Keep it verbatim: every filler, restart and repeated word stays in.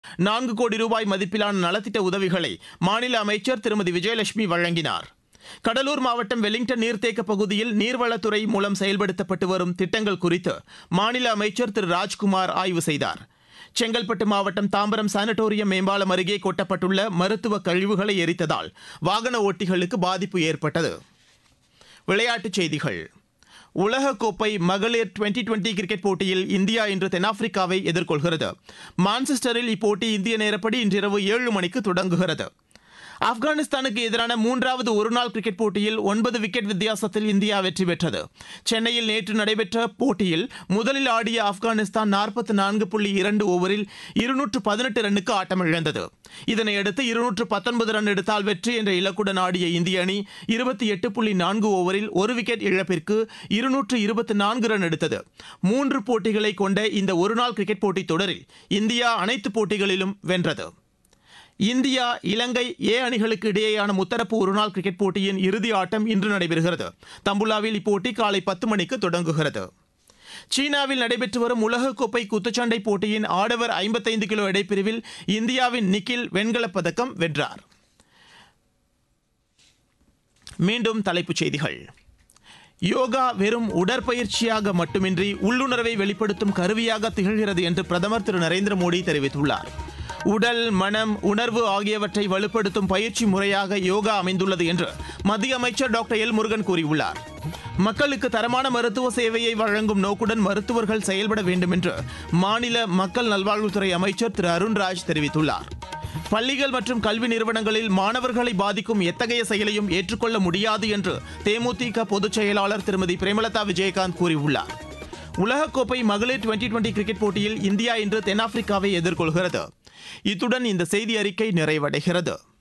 நான்கு கோடி ரூபாய் மதிப்பிலான நலத்திட்ட உதவிகளை மாநில அமைச்சர் திருமதி விஜயலட்சுமி வழங்கினார். கடலூர் மாவட்டம் வெலிங்டன் நீர்த்தேக்க பகுதியில் நீர்வளத்துறை மூலம் செயல்படுத்தப்பட்டு வரும் திட்டங்கள் குறித்து மாநில அமைச்சர் திரு ராஜ்குமார் ஆய்வு செய்தார். செங்கல்பட்டு மாவட்டம் தாம்பரம் சானிட்டோரியம் மேம்பாலம் அருகே கொட்டப்பட்டுள்ள மருத்துவ கழிவுகளை எரித்ததால் வாகன ஓட்டிகளுக்கு பாதிப்பு ஏற்பட்டது. விளையாட்டுச் செய்திகள். உலகக்கோப்பை மகளிர் டுவெண்டி டுவெண்டி கிரிக்கெட் போட்டியில் இந்தியா இன்று தென்னாப்பிரிக்காவை எதிர்கொள்கிறது. மான்செஸ்டரில் இப்போட்டி இந்திய நேரப்படி இன்றிரவு ஏழு மணிக்கு தொடங்குகிறது. ஆப்கானிஸ்தானுக்கு எதிரான மூன்றாவது ஒருநாள் கிரிக்கெட் போட்டியில் ஒன்பது விக்கெட் வித்தியாசத்தில் இந்தியா வெற்றி பெற்றது. சென்னையில் நேற்று நடைபெற்ற போட்டியில் முதலில் ஆடிய ஆப்கானிஸ்தான் நாற்பத்தி நான்கு புள்ளி இரண்டு ஓவரில் இருநூற்று பதினெட்டு ரன்னுக்கு ஆட்டமிழந்தது. இதனையடுத்து இருநூற்று பத்தொன்பது ரன் எடுத்தால் வெற்றி என்ற இலக்குடன் ஆடிய இந்திய அணி இருபத்தி எட்டு புள்ளி நான்கு ஓவரில் ஒரு விக்கெட் இழப்பிற்கு இருநூற்று இருபத்தி நான்கு ரன் எடுத்தது. மூன்று போட்டிகளை கொண்ட இந்த ஒருநாள் கிரிக்கெட் போட்டித் தொடரில் இந்தியா அனைத்து போட்டிகளிலும் வென்றது. இந்தியா இலங்கை ஏ அணிகளுக்கு இடையேயான முத்தரப்பு ஒருநாள் கிரிக்கெட் போட்டியின் இறுதி ஆட்டம் இன்று நடைபெறுகிறது. தம்புலாவில் இப்போட்டி காலை பத்து மணிக்கு தொடங்குகிறது. சீனாவில் நடைபெற்று வரும் உலகக்கோப்பை குத்துச்சண்டை போட்டியின் ஆடவர் ஐம்பத்தைந்து கிலோ எடைப்பிரிவில் இந்தியாவின் நிக்கில் வெண்கலப் பதக்கம் வென்றார். மீண்டும் தலைப்புச் செய்திகள். யோகா வெறும் உடற்பயிற்சியாக மட்டுமின்றி உள்ளுணர்வை வெளிப்படுத்தும் கருவியாக திகழ்கிறது என்று பிரதமர் திரு நரேந்திர மோடி தெரிவித்துள்ளார். உடல், மனம், உணர்வு ஆகியவற்றை வலுப்படுத்தும் பயிற்சி முறையாக யோகா அமைந்துள்ளது என்று மத்திய அமைச்சர் டாக்டர் எல் முருகன் கூறியுள்ளார். மக்களுக்கு தரமான மருத்துவ சேவையை வழங்கும் நோக்குடன் மருத்துவர்கள் செயல்பட வேண்டும் என்று மாநில மக்கள் நல்வாழ்வுத்துறை அமைச்சர் திரு அருண்ராஜ் தெரிவித்துள்ளார். பள்ளிகள் மற்றும் கல்வி நிறுவனங்களில் மாணவர்களை பாதிக்கும் எத்தகைய செயலையும் ஏற்றுக்கொள்ள முடியாது என்று தேமுதிக பொதுச் செயலாளர் திருமதி பிரேமலதா விஜயகாந்த் கூறியுள்ளார். உலகக்கோப்பை மகளிர் டுவெண்டி டுவெண்டி கிரிக்கெட் போட்டியில் இந்தியா இன்று தென்னாப்பிரிக்காவை எதிர்கொள்கிறது. இத்துடன் இந்த செய்தி அறிக்கை நிறைவடைகிறது.